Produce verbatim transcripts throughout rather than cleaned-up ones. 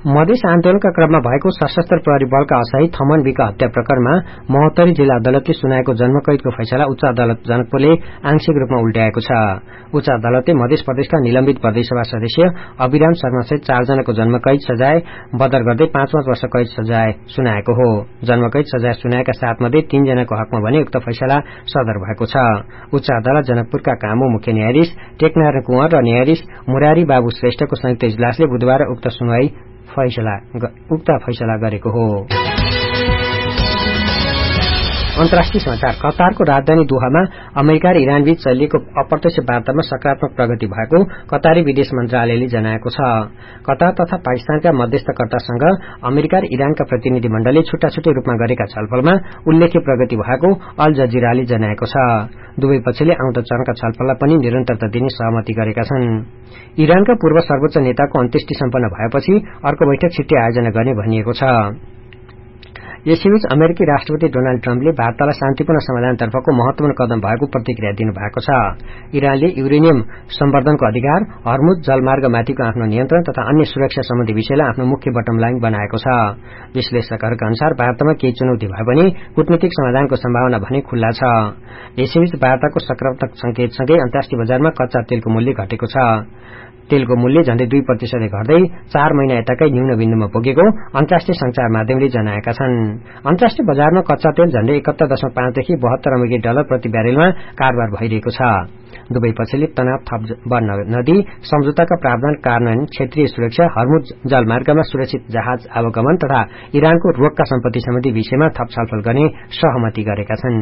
मधेस आन्दोलनका क्रममा भएको सशस्त्र प्रहरी बलका असहाय थमन बीका हत्या प्रकरणमा महोत्तरी जिल्ला अदालतले सुनाएको जन्मकैदको फैसला उच्च अदालत जनकपुरले आंशिक रूपमा उल्टाएको छ। उच्च अदालतले मधेस प्रदेशका निलम्बित प्रदेशसभा सदस्य अभिराम शर्मा सहित चारजनाको जन्मकैद सजाय बदर गर्दै पाँच पाँच वर्ष कैद सजाय सुनाएको हो। जन्मकैद सजाय सुनाएका सात मध्ये तीनजनाको हकमा भने उक्त फैसला सदर भएको छ। उच्च अदालत जनकपुरका कामो मुख्य न्यायाधीश टेकनारायण कुँवर र न्यायाधीश मुरारी बाबु श्रेष्ठको संयुक्त इजलासले बुधबार उक्त सुनवाई फैसला उक्त फैसला गरेको हो। अन्तर्राष्ट्रिय समाचार। कतारको राजधानी दोहामा अमेरिका र इरान बीच चलिएको अप्रत्यक्ष वार्तामा सकारात्मक प्रगति भएको कतारी विदेश मन्त्रालयले जनाएको छ। कतार तथा पाकिस्तानका मध्यस्थकर्तासँग अमेरिका र इरानका प्रतिनिधि मण्डलले छुट्टा छुट्टै रूपमा गरेका छलफलमा उल्लेख्य प्रगति भएको अल जजिराले जनाएको छ। दुवै पक्षले आउँदो चरणका छलफललाई पनि निरन्तरता दिने सहमति गरेका छन्। इरानका पूर्व सर्वोच्च नेताको अन्त्येष्टि सम्पन्न भएपछि अर्को बैठक छिट्टै आयोजना गर्ने भनिएको छ। यसैबीच अमेरिकी राष्ट्रपति डोनाल्ड ट्रम्पले वार्तालाई शान्तिपूर्ण समाधानतर्फको महत्वपूर्ण कदम भएको प्रतिक्रिया दिनुभएको छ। इरानले युरेनियम सम्वर्धनको अधिकार, हर्मुज जलमार्गमाथिको आफ्नो नियन्त्रण तथा अन्य सुरक्षा सम्बन्धी विषयलाई आफ्नो मुख्य बटम लाइन बनाएको छ। विश्लेषकहरूका अनुसार वार्तामा केही चुनौती भए पनि कूटनीतिक समाधानको सम्भावना भने खुल्ला छ। यसैबीच वार्ताको सकारात्मक संकेतसँगै अन्तर्राष्ट्रिय बजारमा कच्चा तेलको मूल्य घटेको छ। तेलको मूल्य झण्डै दुई प्रतिशतले घट्दै चार महिना यताकै न्यून बिन्दुमा पुगेको अन्तर्राष्ट्रिय संचार माध्यमले जनाएका छन्। अन्तर्राष्ट्रिय बजारमा कच्चा तेल झण्डै एकहत्तर दशमलव पाँचदेखि बहत्तर अमेरिकी डलर प्रति ब्यारेलमा कारोबार भइरहेको छ। दुवै पक्षले तनाव थप बढ्न नदी सम्झौताका प्रावधान कार्यान्वयन, क्षेत्रीय सुरक्षा, हर्मुज जलमार्गमा सुरक्षित जहाज आवागमन तथा इरानको रोकका सम्पत्ति सम्बन्धी विषयमा थप छलफल गर्ने सहमति गरेका छन्।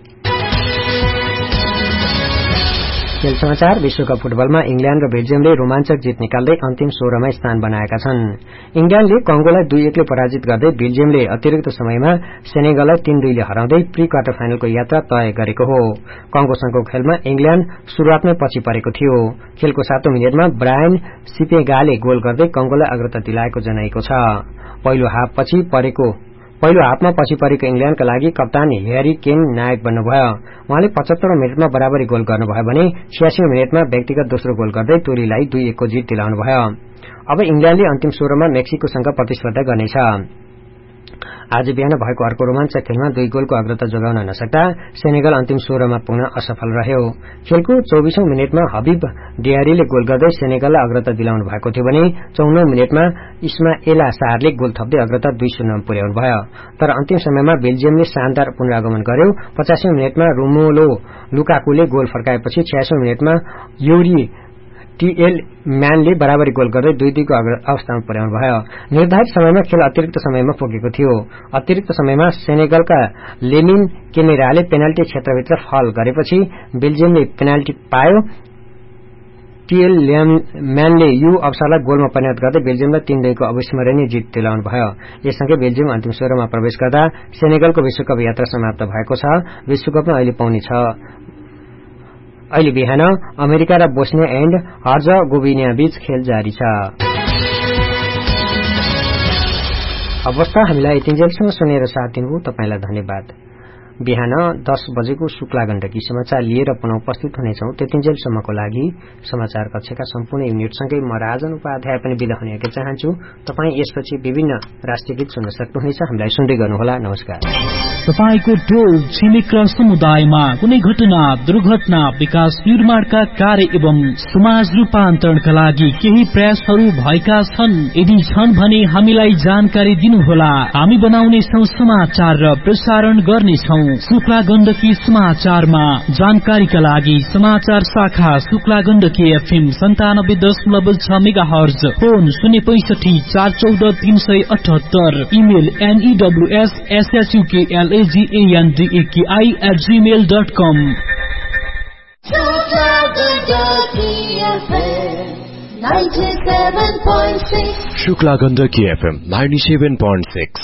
खेल समाचार। विश्वकप फुटबलमा इंग्ल्याण्ड र बेल्जियमले रोमाञ्चक जित निकाल्दै अन्तिम सोह्रमा स्थान बनाएका छन्। इंग्ल्याण्डले कंगोलाई दुई एकले पराजित गर्दै बेल्जियमले अतिरिक्त समयमा सेनेगललाई तीन दुईले हराउँदै प्री क्वार्टर फाइनलको यात्रा तय गरेको हो। कंगोसँगको खेलमा इंग्ल्याण्ड शुरूआतमै पछि परेको थियो। खेलको सातौं मिनेटमा ब्रायन सिपेगाले गोल गर्दै कंगोलाई अग्रता दिलाएको जनाइएको छ। पहिलो हाफ पछि परेको पहिलो हाफमा पछि परेको इंग्ल्याण्डका लागि कप्तान ह्यारी केन नायक बन्नुभयो। उहाँले पचहत्तरौं मिनेटमा बराबरी गोल गर्नुभयो भने छियासीौं मिनेटमा व्यक्तिगत दोस्रो गोल गर्दै टोलीलाई दुई एकको जित दिलाउनुभयो। अब इंग्ल्याण्डले अन्तिम सोह्रमा मेक्सिकोसँग प्रतिस्पर्धा गर्नेछ। आज बिहान भएको अर्को रोमाञ्चक खेलमा दुई गोलको अग्रता जोगाउन नसक्दा सेनेगल अन्तिम सोह्रमा पुग्न असफल रह्यो। खेलको चौबीसौं मिनेटमा हबीब डियारीले गोल गर्दै सेनेगललाई अग्रता दिलाउनु भएको थियो भने चौनौ मिनेटमा इस्माएला सारले गोल थप्दै अग्रता दुई शून्यमा पुर्याउनु भयो। तर अन्तिम समयमा बेल्जियमले शानदार पुनरागमन गर्यो। पचासीौं मिनेटमा रोमुलो लुकाकुले गोल फर्काएपछि छयासीौं मिनेटमा योरी टीएल म्यानले बराबरी गोल गर्दै दुई दुईको अवस्थामा पुर्याउनु भयो। निर्धारित समयमा खेल अतिरिक्त समयमा पुगेको थियो। अतिरिक्त समयमा सेनेगलका लेमिन केमेराले पेनाल्टी क्षेत्रभित्र फल गरेपछि बेल्जियमले पेनाल्टी पायो। टीएल म्यानले यो अवसरलाई गोलमा परिणत गर्दै बेल्जियमलाई तीन दुईको अविस्मरणीय जित दिलाउनु भयो। यससँगै बेल्जियम अन्तिम सोह्रमा प्रवेश गर्दा सेनेगलको विश्वकप यात्रा समाप्त भएको छ। विश्वकपमा अहिले पाउने छ। अहिले बिहान अमेरिका र बोस्निया एण्ड हर्जगोभिना बीच खेल जारी छ। अवस्था हामीलाई यतिन्जेलसम्म सुनेर साथ दिनुभयो तपाईलाई धन्यवाद। बिहान दस बजेको शुक्ला गण्डकी समाचार लिएर पुनः उपस्थित हुनेछौं। त्यतिन्जेलसम्मको लागि समाचार कक्षका सम्पूर्ण युनिटसँगै म राजन उपाध्याय पनि बिदा हुन चाहन्छु। तपाई यसपछि विभिन्न राष्ट्रिय गीत सुन्न सक्नुहुनेछ। हामीलाई सुन्दै गर्नुहोला। नमस्कार। तपाईको टोल छिमेक र समुदायमा कुनै घटना, दुर्घटना, विकास निर्माणका कार्य एवं समाज रूपान्तरणका लागि केही प्रयासहरू भएका छन्? यदि छन् भने हामीलाई जानकारी दिनुहोला। हामी बनाउनेछौं समाचार र प्रसारण गर्नेछौं। शुक्ला गण्डकी समाचारमा जानकारीका लागि समाचार शाखा शुक्ला गण्डकी एफएम सन्तानब्बे दशमलव छ मेगा हर्ज, फोन शून्य पैंसठी चार चौध तीन सय अठहत्तर, email एनईडब्ल्यूएस एसएचयूकेएलएजीएनडीएकेआई at Gmail dot com. Shukla Gandaki FM ninety seven point six.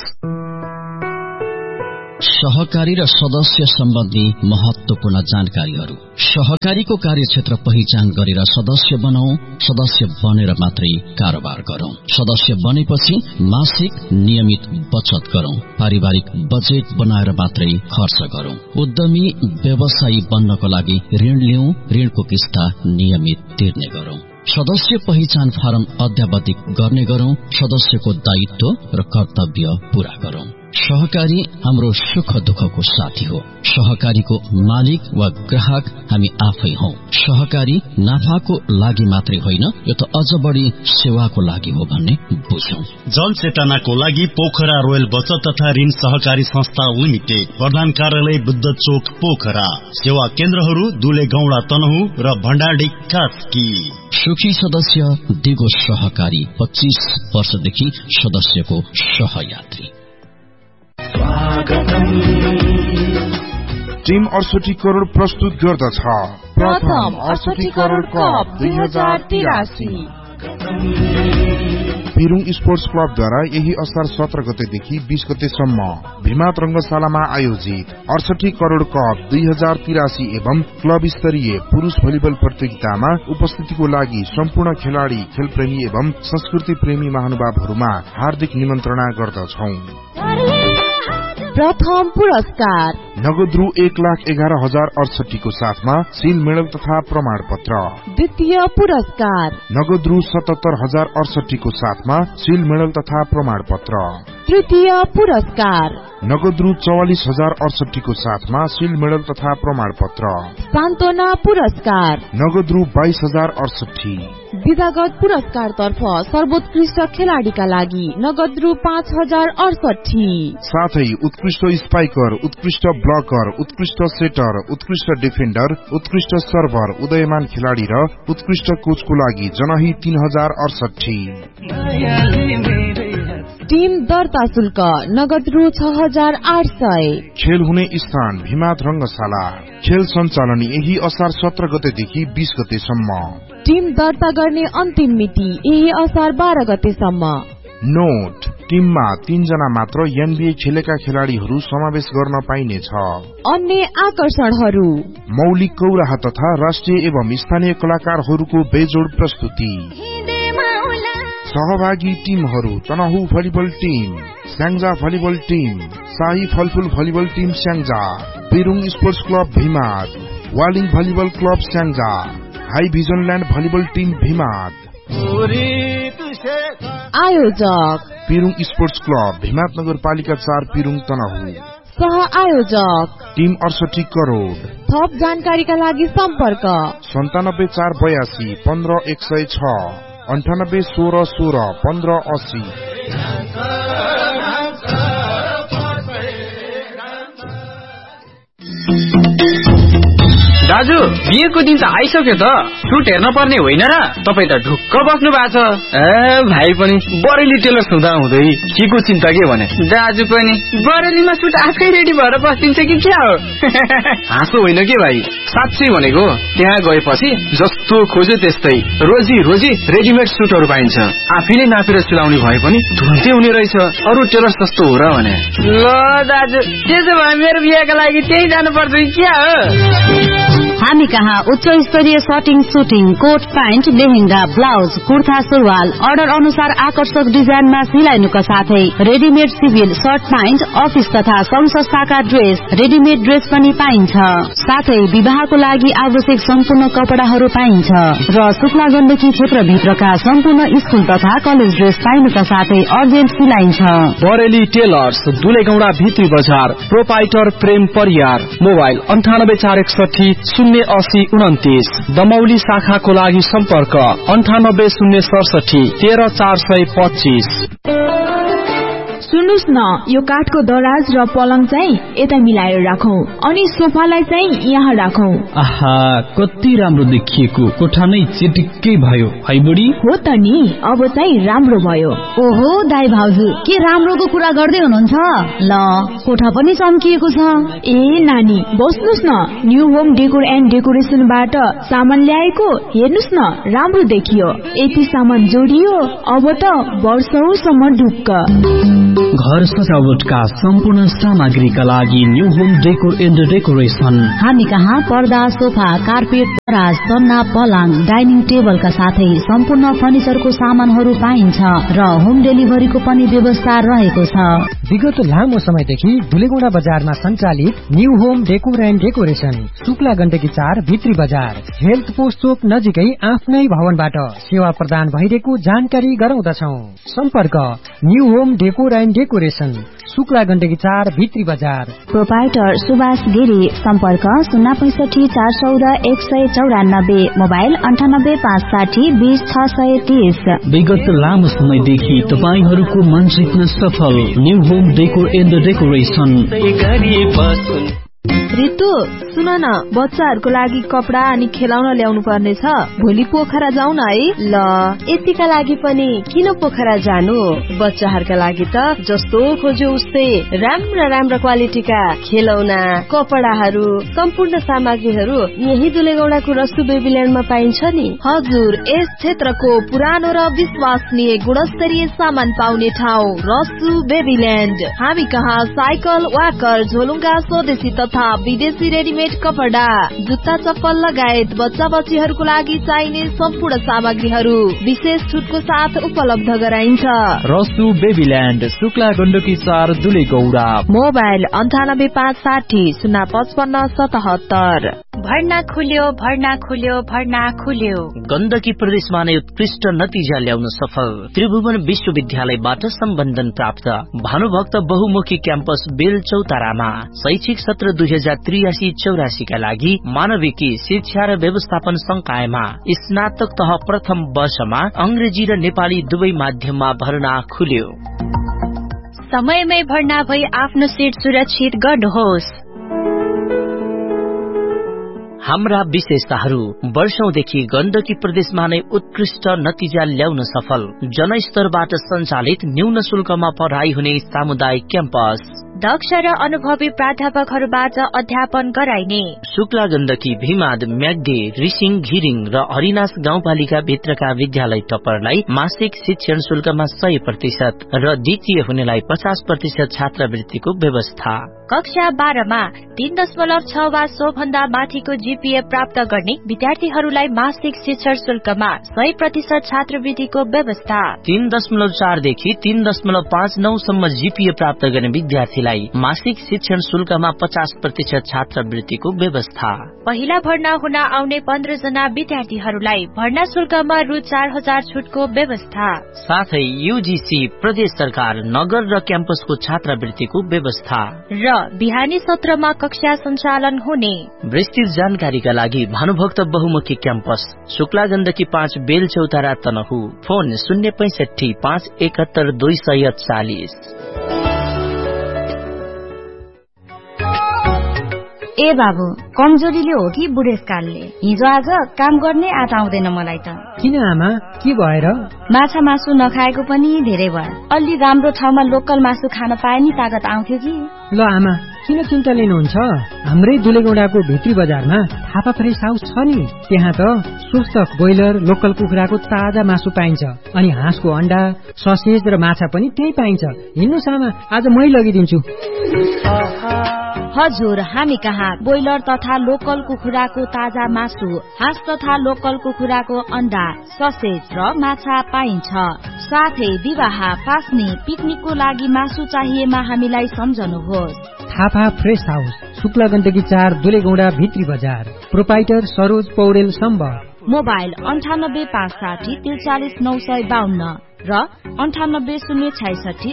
सहकारी र सदस्य सम्बन्धी महत्वपूर्ण जानकारीहरू। सहकारीको कार्यक्षेत्र पहिचान गरेर सदस्य बनाऊ। सदस्य बनेर मात्रै कारोबार गरौं। सदस्य बनेपछि मासिक नियमित बचत गरौं। पारिवारिक बजेट बनाएर मात्रै खर्च गरौं। उद्यमी व्यवसायी बन्नको लागि ऋण लिऊ। ऋणको किस्ता नियमित तिर्ने गरौं। सदस्य पहिचान फारम अद्यावधिक गर्ने गरौं। सदस्यको दायित्व र कर्तव्य पूरा गरौं। सहकारी हाम्रो सुख दुःखको साथी हो। सहकारीको मालिक वा ग्राहक हामी आफै हौ। सहकारी नाफाको लागि मात्रै होइन, यो त अझ बढी सेवाको लागि हो भन्ने बुझौं। जनचेतनाको लागि पोखरा रोयल बचत तथा ऋण सहकारी संस्था लिमिटेड, प्रधान कार्यालय बुद्ध चोक पोखरा। सेवा केन्द्रहरू दुले गौडा तनहु र भण्डारी कास्की। सुखी सदस्य दिगो सहकारी, पच्चीस वर्षदेखि सदस्यको सहयात्री। टिम अडसठी करोड़ प्रस्तुत गर्दछ प्रथम अडसठी करोड़ कप दुई हजार तिरासी। पिरुङ स्पोर्ट्स क्लबद्वारा यही असार सत्र गतेदेखि बीस गतेसम्म भीमात रंगशालामा आयोजित अडसठी करोड़ कप दुई हजार तिरासी एवं क्लब स्तरीय पुरुष भलिबल प्रतियोगितामा उपस्थितिको लागि सम्पूर्ण खेलाड़ी, खेलप्रेमी एवं संस्कृति प्रेमी महानुभावहरूमा हार्दिक निमन्त्रणा गर्दछौं। प्रथम पुरस्कार नगद रु एक लाख एघार हजार अडसठी को साथमा सिल मेडल तथा प्रमाण पत्र। द्वितीय पुरस्कार नगद रु सतहत्तर हजार अडसठी को साथमा सिल मेडल तथा प्रमाण पत्र। तृतीय पुरस्कार नगद रु चौवालिस हजार अडसठी को साथमा सिल मेडल तथा प्रमाण पत्र। सान्त्वना पुरस्कार नगद रु बाइस हजार अडसठी। विधागत पुरस्कार तर्फ सर्वोत्कृष्ट खेलाड़ीका लागि नगद रु पाँच हजार अडसठी। साथै उत्कृष्ट स्पाइकर, उत्कृष्ट ब्लकर, उत्कृष्ट सेटर, उत्कृष्ट डिफेन्डर, उत्कृष्ट सर्भर, उदयमान खेलाड़ी र उत्कृष्ट कोचको लागि जनही तीन हजार अडसठी। टिम दर्ता शुल्क नगद रु छ हजार आठ सय। खेल हुने स्थान भीमात रंगशाला। खेल सञ्चालन यही असार सत्र गतेदेखि बीस गतेसम्म। टिम दर्ता गर्ने अन्तिम मिति यही असार बाह्र गतेसम्म। नोट, टिममा तीन जना मात्र एनबीए खेलेका खेलाड़ीहरू समावेश गर्न पाइनेछ। अन्य आकर्षणहरू मौलिक कौराहा तथा राष्ट्रिय एवं स्थानीय कलाकारहरूको बेजोड प्रस्तुति। सहभागी टिमहरू Tanahun volleyball team, Syangja volleyball team, शाही फलफुल volleyball team Syangja, पिरुङ sports club भीमात, Waling volleyball club Syangja, high vision land volleyball team भीमात। आयोजक पिरुङ स्पोर्ट्स क्लब भीमात नगरपालिका चार पिरुङ तनहु। सह आयोजक टिम अडसठी करोड़। थप जानकारीका लागि सम्पर्क सन्तानब्बे चार बयासी पन्ध्र एक सय छ, अन्ठानब्बे सोह्र सोह्र पन्ध्र अस्सी। दाजु, बिहेको दिन त आइसक्यो त, सुट हेर्न पर्ने होइन र? तपाईँ त ढुक्क बस्नु भएको छ। ए भाइ पनि बरेली टेलर्स हुँदा हुँदै के को चिन्ता के भने? दाजु पनि बरेलीमा सुट आफै रेडी भएर बस्दिन्छ कि क्या हो? हाँसो होइन के भाइ, साँच्चै भनेको। त्यहाँ गएपछि जस्तो खोज्यो त्यस्तै रोजी रोजी रेडिमेड सुटहरू पाइन्छ। आफैले नापेर सिलाउने भए पनि धुन्ते हुने रहेछ, अरू टेलर्स जस्तो हो र भने। ल दाजु, त्यसो भए मेरो बिहेका लागि त्यही जानु पर्छ कि क्या हो? हामी कहाँ उच्च स्तरीय सटिङ, shooting, coat pant, lehenga, blouse, kurta, सुरुवाल अर्डर अनुसार आकर्षक डिजाइनमा सिलाइनुका साथै readymade civil short pant, office तथा संघ संस्थाका ड्रेस, रेडिमेड ड्रेस पनि पाइन्छ। साथै विवाहको लागि आवश्यक सम्पूर्ण कपडाहरू पाइन्छ र शुक्ला गण्डकी क्षेत्रभित्रका सम्पूर्ण स्कुल तथा कलेज ड्रेस पाइनुका साथै अर्जेन्ट सिलाइन्छ। बरेली टेलर्स, दुलेगौडा भित्री बजार, प्रोपाइटर प्रेम परियार, मोबाइल अन्ठानब्बे चार एकसठी शून्य अस्सी उन्तिस। दमौली शाखाको लागि सम्पर्क अन्ठानब्बे शून्य सडसठी तेह्र चार सय पच्चीस। सुन्नुस् न, यो काठको दराज र पलङ चाहिँ यता मिलाएर राखौं अनि सोफालाई चाहिँ यहाँ राखौं। आहा, कति राम्रो देखिएको, कोठा नै चिटिक्कै भयो है बुढी। हो त नि, अब चाहिँ राम्रो भयो। ओहो दाइ भाउजू, के राम्रोको कुरा गर्दै हुनुहुन्छ? ल, कोठा पनि चम्किएको छ। ए नानी, बस्नुस् न, न्यू होम डेकोर एन्ड डेकोरेसनबाट सामान ल्याएको, हेर्नुस् न, राम्रो देखियो। यति सामान जोडियो, अब त वर्षौसम्म ढुक्क। घर सजावटका सम्पूर्ण सामग्रीका लागि new home decor and decoration. हामी कहाँ पर्दा, सोफा, कार्पेट, दराज, सन्ना, पलङ, डाइनिङ टेबलका साथै सम्पूर्ण फर्निचरको सामानहरू पाइन्छ र होम डेलिभरीको पनि व्यवस्था रहेको छ। विगत लामो समयदेखि धुलेगौडा बजारमा सञ्चालित new home decor and decoration Shukla Gandaki चार भित्री बजार हेल्थ पोस्ट चोक नजिकै आफ्नै भवनबाट सेवा प्रदान भइरहेको जानकारी गराउँदछौ। सम्पर्क new home decor and decoration Shukla Gandaki चार भित्री बजार। प्रोपाइटर सुभाष गिरी। सम्पर्क शून्य पैसठी चार चौध एक सय चौरानब्बे मोबाइल अन्ठानब्बे पाँच साठी बीस छ सय तीस। विगत लामो समयदेखि तपाईहरूको मन जित्न सफल new home decor and decoration. Ritu सुन न, बच्चाहरूको लागि कपडा अनि खेलाउन ल्याउनु पर्ने छ। भोलि पोखरा जाउँ न है। ल यतिका लागि पनि किन पोखरा जानु? बच्चाहरूका लागि त जस्तो खोज्यो उस्तै राम्रा राम्रा क्वालिटीका खेलौना, कपडाहरू, सम्पूर्ण सामग्रीहरू यही दुलेगौडाको रसु बेबील्यान्डमा पाइन्छ नि। हजुर, यस क्षेत्रको पुरानो र विश्वसनीय गुणस्तरीय सामान पाउने ठाउँ रसु बेबील्यान्ड। हामी कहाँ साइकल, वाकर, झोलुङ्गा, स्वदेशी तथा विदेशी रेडिमेड कपडा, जुत्ता, चप्पल लगायत बच्चा बच्चीहरूको लागि चाहिने सम्पूर्ण सामग्रीहरू विशेष छुटको साथ उपलब्ध गराइन्छ। रसु बेबील्यान्ड शुक्ला गण्डकी चार दुलेगौडा। मोबाइल अन्ठानब्बे पाँच साठी शून्य पचपन्न सतहत्तर। भर्ना खुल्यो भर्ना खुल्यो भर्ना खुल्यो। गण्डकी प्रदेशमा नै उत्कृष्ट नतिजा ल्याउन सफल त्रिभुवन विश्वविद्यालयबाट सम्बन्धन प्राप्त भानुभक्त बहुमुखी क्याम्पस बेल चौतारामा शैक्षिक सत्र दुई हजार त्रियासी चौरासी का लागि मानविकी शिक्षा र व्यवस्थापन संकायमा स्नातक तह प्रथम वर्षमा अंग्रेजी र नेपाली दुवै माध्यममा भर्ना खुल्यो। समयमै भर्ना भई आफ्नो सीट सुरक्षित गर्नुहोस्। हाम्रा विशेषताहरू वर्षौंदेखि गण्डकी प्रदेशमा नै उत्कृष्ट नतिजा ल्याउन सफल जनस्तरबाट सञ्चालित न्यून शुल्कमा पढाइ हुने सामुदायिक क्याम्पस, दक्ष र अनुभवी प्राध्यापकहरूबाट अध्यापन गराइने शुक्ला गण्डकी, भीमाद, म्याग्दे, रिसिङ, घिरिङ र हरिनास गाउँपालिका भित्रका विद्यालय टपरलाई मासिक शिक्षण शुल्कमा सय प्रतिशत र द्वितीय हुनेलाई पचास प्रतिशत छात्रवृत्तिको व्यवस्था। कक्षा बाह्रमा तीन दशमलव छ वा सो भन्दा माथिको जीपीए प्राप्त गर्ने विद्यार्थीहरूलाई मासिक शिक्षण शुल्कमा सय प्रतिशत छात्रवृत्तिको व्यवस्था। तीन दशमलव चारदेखि तीन दशमलव पाँच नौ सम्म जीपीए प्राप्त गर्ने विद्यार्थीलाई मासिक शिक्षण शुल्कमा पचास प्रतिशत छात्रवृत्तिको व्यवस्था। पहिला भर्ना हुन आउने पन्ध्र जना विद्यार्थीहरूलाई भर्ना शुल्कमा रु चार हजार छुटको व्यवस्था। साथै यूजीसी, प्रदेश सरकार, नगर र क्याम्पसको छात्रवृत्तिको व्यवस्था र बिहानी सत्रमा कक्षा सञ्चालन हुने। विस्तृत जानकारीका लागि भानुभक्त बहुमुखी क्याम्पस शुक्ला गण्डकी पाँच बेल चौतारा तनहु। फोन शून्य पैंसठी पाँच एकहत्तर दुई सय चालिस। ए बाबु, कमजोरीले हो कि बुढेसकालले? हिजो आज काम गर्ने आँट आउँदैन मलाई त। किन आमा, के भएर? माछा मासु नखाएको पनि धेरै भयो। अलि राम्रो ठाउँमा लोकल मासु खान पाए नि तागत आउँथ्यो कि। ल आमा, किन चिन्ता लिनुहुन्छ? हाम्रै दुलेगौडाको भित्री बजारमा थापा फ्रेस हाउस छ नि। त्यहाँ त स्वस्थ ब्रोइलर लोकल कुखुराको ताजा मासु पाइन्छ, अनि हाँसको अण्डा, ससेज र माछा पनि त्यही पाइन्छ। हिँड्नुस् आमा, आज मै लगिदिन्छु। हजुर, हामी कहाँ ब्रोइलर तथा लोकल कुखुराको ताजा मासु, हाँस तथा लोकल कुखुराको अण्डा, ससेज र माछा पाइन्छ। साथै विवाह, पास्नी, पिकनिकको लागि मासु चाहिएमा हामीलाई सम्झनुहोस्। थापा फ्रेस हाउस शुक्ला गण्डकी चार दुलेगौडा भित्री बजार। प्रोपाइटर सरोज पौडेल सम्बर। मोबाइल अन्ठानब्बे पाँच साठी त्रिचालिस नौ सय बाहन्न र अन्ठानब्बे शून्य छैसठी